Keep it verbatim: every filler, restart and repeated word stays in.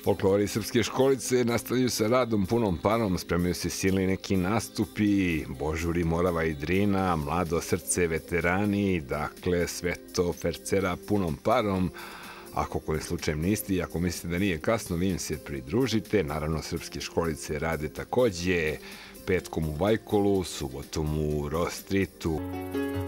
Folklori Srpske školice nastavljaju sa radom punom parom, spremaju se silni neki nastupi, Božuri, Morava i Drina, Mlado srce, veterani, dakle sve to fercera punom parom. Ako kojim slučajem niste i ako mislite da nije kasno, vi im se pridružite. Naravno, Srpske školice rade takođe petkom u Vajkolu, subotom u Rostritu.